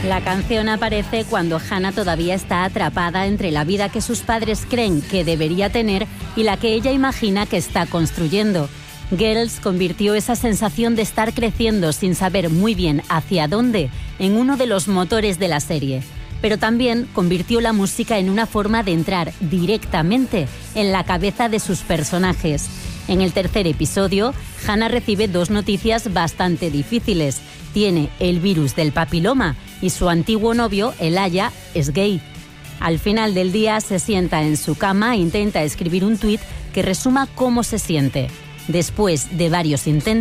La canción aparece cuando Hannah todavía está atrapada entre la vida que sus padres creen que debería tener y la que ella imagina que está construyendo. Girls convirtió esa sensación de estar creciendo sin saber muy bien hacia dónde en uno de los motores de la serie. Pero también convirtió la música en una forma de entrar directamente en la cabeza de sus personajes. En el tercer episodio, Hannah recibe 2 noticias bastante difíciles. Tiene el virus del papiloma y su antiguo novio, Elijah, es gay. Al final del día se sienta en su cama e intenta escribir un tuit que resuma cómo se siente. Después de varios intentos,